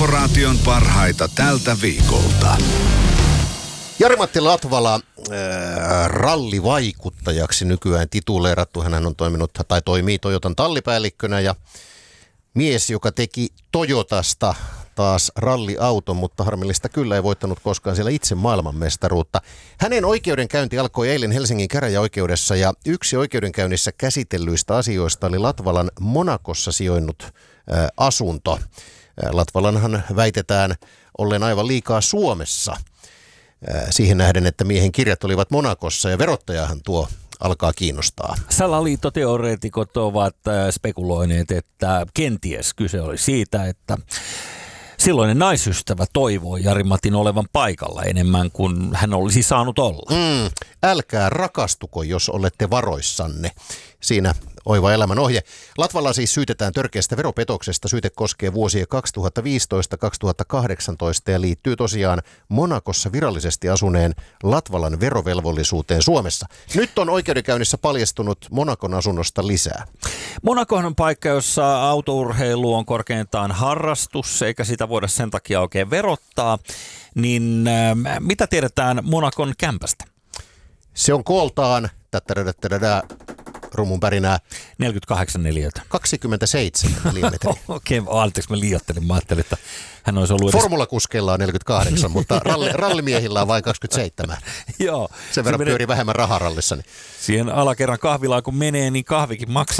Korporaation parhaita tältä viikolta. Jari-Matti Latvala, rallivaikuttajaksi nykyään tituleerattu. Hän on toimii Toyotan tallipäällikkönä ja mies, joka teki Toyotasta taas ralliauton, mutta harmillista kyllä ei voittanut koskaan siellä itse maailmanmestaruutta. Hänen oikeudenkäynti alkoi eilen Helsingin käräjäoikeudessa ja yksi oikeudenkäynnissä käsitellyistä asioista oli Latvalan Monacossa sijoinnut asunto. Latvalanhan väitetään olleen aivan liikaa Suomessa siihen nähden, että miehen kirjat olivat Monacossa ja verottajahan tuo alkaa kiinnostaa. Salaliittoteoreetikot ovat spekuloineet, että kenties kyse oli siitä, että silloinen naisystävä toivoi Jari-Matin olevan paikalla enemmän kuin hän olisi saanut olla. Älkää rakastuko, jos olette varoissanne. Siinä oiva elämän ohje. Latvala siis syytetään törkeästä veropetoksesta. Syyte koskee vuosia 2015-2018 ja liittyy tosiaan Monacossa virallisesti asuneen Latvalan verovelvollisuuteen Suomessa. Nyt on oikeudenkäynnissä paljastunut Monacon asunnosta lisää. Monacohan on paikka, jossa autourheilu on korkeintaan harrastus, eikä sitä voida sen takia oikein verottaa. Niin mitä tiedetään Monacon kämpästä? Se on kooltaan rumun pärinää 48 neliötä. 27 neliömetriä. Okei, anteeksi mä liioittelin. Mä ajattelin, että hän olisi ollut Formulakuskeilla on 48, mutta rallimiehillä on vain 27. Joo. Sen verran pyörii vähemmän raharallissa. Siihen alakerran kahvilaan kun menee, niin kahvikin maksaa